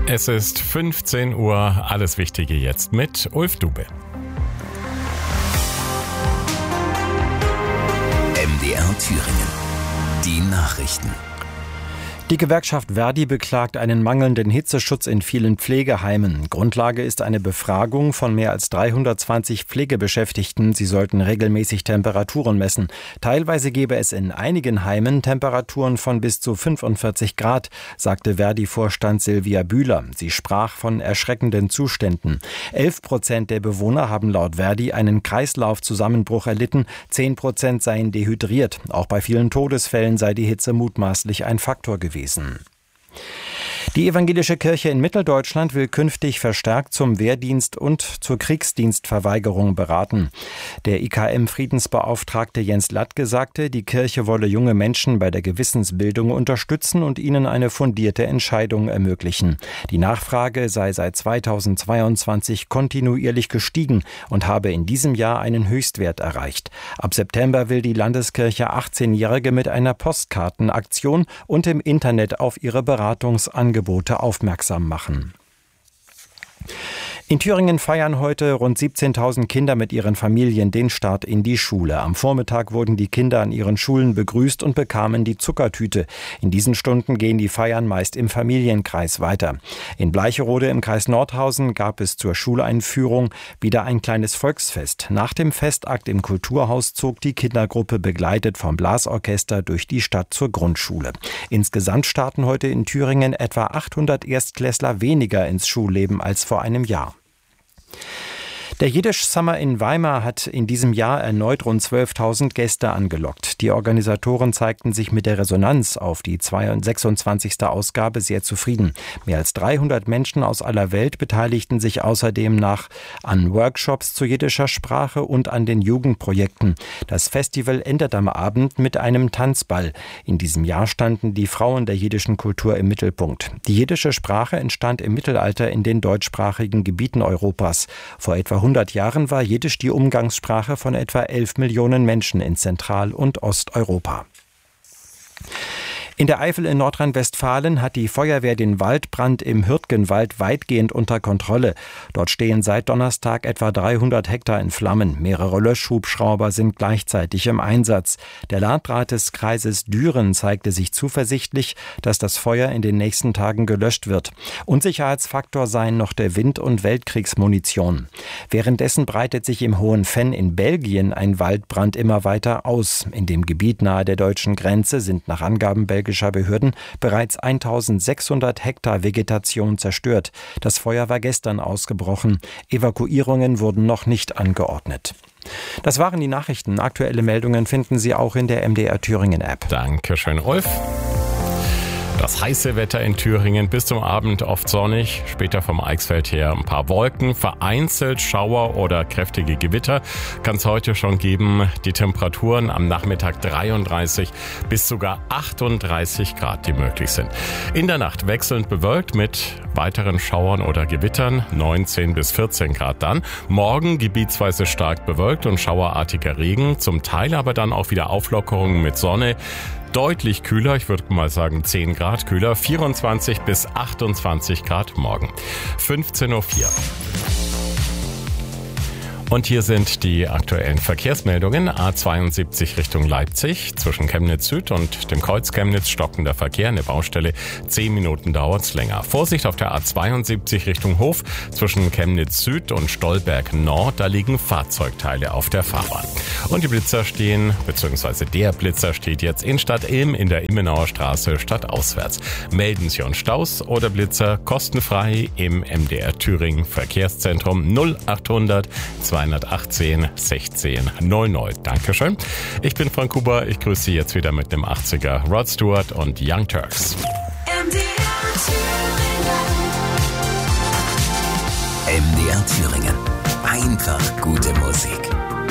Es ist 15 Uhr, alles Wichtige jetzt mit Ulf Dube. MDR Thüringen. Die Nachrichten. Die Gewerkschaft ver.di beklagt einen mangelnden Hitzeschutz in vielen Pflegeheimen. Grundlage ist eine Befragung von mehr als 320 Pflegebeschäftigten. Sie sollten regelmäßig Temperaturen messen. Teilweise gebe es in einigen Heimen Temperaturen von bis zu 45 Grad, sagte ver.di-Vorstand Silvia Bühler. Sie sprach von erschreckenden Zuständen. 11% der Bewohner haben laut ver.di einen Kreislaufzusammenbruch erlitten. 10% seien dehydriert. Auch bei vielen Todesfällen sei die Hitze mutmaßlich ein Faktor gewesen. Die evangelische Kirche in Mitteldeutschland will künftig verstärkt zum Wehrdienst und zur Kriegsdienstverweigerung beraten. Der IKM-Friedensbeauftragte Jens Latke sagte, die Kirche wolle junge Menschen bei der Gewissensbildung unterstützen und ihnen eine fundierte Entscheidung ermöglichen. Die Nachfrage sei seit 2022 kontinuierlich gestiegen und habe in diesem Jahr einen Höchstwert erreicht. Ab September will die Landeskirche 18-Jährige mit einer Postkartenaktion und im Internet auf ihre Beratungsangebote aufmerksam machen. In Thüringen feiern heute rund 17.000 Kinder mit ihren Familien den Start in die Schule. Am Vormittag wurden die Kinder an ihren Schulen begrüßt und bekamen die Zuckertüte. In diesen Stunden gehen die Feiern meist im Familienkreis weiter. In Bleicherode im Kreis Nordhausen gab es zur Schuleinführung wieder ein kleines Volksfest. Nach dem Festakt im Kulturhaus zog die Kindergruppe begleitet vom Blasorchester durch die Stadt zur Grundschule. Insgesamt starten heute in Thüringen etwa 800 Erstklässler weniger ins Schulleben als vor einem Jahr. Der Jiddisch Summer in Weimar hat in diesem Jahr erneut rund 12.000 Gäste angelockt. Die Organisatoren zeigten sich mit der Resonanz auf die 26. Ausgabe sehr zufrieden. Mehr als 300 Menschen aus aller Welt beteiligten sich außerdem an Workshops zu jiddischer Sprache und an den Jugendprojekten. Das Festival endet am Abend mit einem Tanzball. In diesem Jahr standen die Frauen der jiddischen Kultur im Mittelpunkt. Die jiddische Sprache entstand im Mittelalter in den deutschsprachigen Gebieten Europas. Vor etwa 100 Jahren war Jiddisch die Umgangssprache von etwa 11 Millionen Menschen in Zentral- und Osteuropa. In der Eifel in Nordrhein-Westfalen hat die Feuerwehr den Waldbrand im Hürtgenwald weitgehend unter Kontrolle. Dort stehen seit Donnerstag etwa 300 Hektar in Flammen. Mehrere Löschhubschrauber sind gleichzeitig im Einsatz. Der Landrat des Kreises Düren zeigte sich zuversichtlich, dass das Feuer in den nächsten Tagen gelöscht wird. Unsicherheitsfaktor seien noch der Wind und Weltkriegsmunition. Währenddessen breitet sich im Hohen Venn in Belgien ein Waldbrand immer weiter aus. In dem Gebiet nahe der deutschen Grenze sind nach Angaben belgischer Behörden bereits 1600 Hektar Vegetation zerstört. Das Feuer war gestern ausgebrochen. Evakuierungen wurden noch nicht angeordnet. Das waren die Nachrichten. Aktuelle Meldungen finden Sie auch in der MDR Thüringen App. Dankeschön, Ulf. Das heiße Wetter in Thüringen bis zum Abend oft sonnig, später vom Eichsfeld her ein paar Wolken, vereinzelt Schauer oder kräftige Gewitter kann es heute schon geben. Die Temperaturen am Nachmittag 33 bis sogar 38 Grad, die möglich sind. In der Nacht wechselnd bewölkt mit weiteren Schauern oder Gewittern, 19 bis 14 Grad dann. Morgen gebietsweise stark bewölkt und schauerartiger Regen, zum Teil aber dann auch wieder Auflockerungen mit Sonne. Deutlich kühler, ich würde mal sagen 10 Grad kühler, 24 bis 28 Grad morgen. 15.04 Uhr. Und hier sind die aktuellen Verkehrsmeldungen. A72 Richtung Leipzig. Zwischen Chemnitz Süd und dem Kreuz Chemnitz stockender Verkehr. Eine Baustelle. 10 Minuten dauert's länger. Vorsicht auf der A72 Richtung Hof. Zwischen Chemnitz Süd und Stolberg Nord. Da liegen Fahrzeugteile auf der Fahrbahn. Und die Blitzer stehen, beziehungsweise der Blitzer steht jetzt in Stadt Ilm in der Immenauer Straße stadtauswärts. Melden Sie uns Staus oder Blitzer kostenfrei im MDR Thüringen Verkehrszentrum 0800 218 16 00. Dankeschön. Ich bin Frank Huber. Ich grüße Sie jetzt wieder mit dem 80er Rod Stewart und Young Turks. MDR Thüringen. Einfach gute Musik.